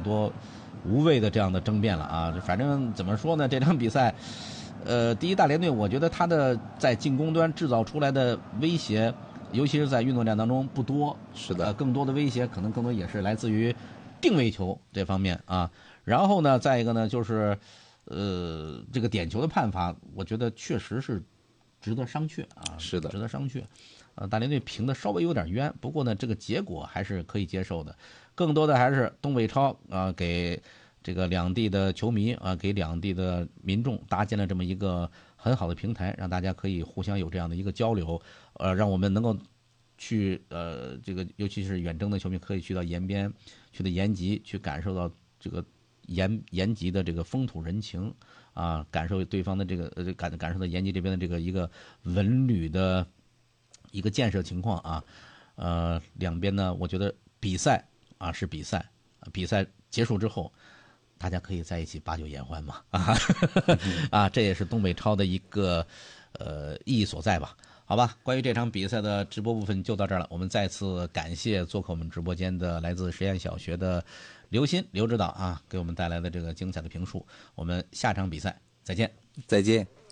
多无谓的这样的争辩了啊。反正怎么说呢，这场比赛，第一大连队我觉得他的在进攻端制造出来的威胁，尤其是在运动战当中不多。 是的， 更多的威胁可能更多也是来自于定位球这方面啊。然后呢，再一个呢就是，这个点球的判罚，我觉得确实是值得商榷啊。 是的， 值得商榷。大连队评的稍微有点冤，不过呢，这个结果还是可以接受的。更多的还是东北超啊，给这个两地的球迷啊，给两地的民众搭建了这么一个很好的平台，让大家可以互相有这样的一个交流，让我们能够去这个尤其是远征的球迷可以去到延边，去到延吉，去感受到这个延吉的这个风土人情啊，感受对方的这个感受到延吉这边的这个一个文旅的一个建设情况啊。两边呢，我觉得比赛啊是比赛，比赛结束之后，大家可以在一起把酒言欢嘛啊，这也是东北超的一个意义所在吧。好吧，关于这场比赛的直播部分就到这儿了。我们再次感谢做客我们直播间的来自实验小学的刘鑫刘指导啊，给我们带来的这个精彩的评述。我们下场比赛再见， 再见。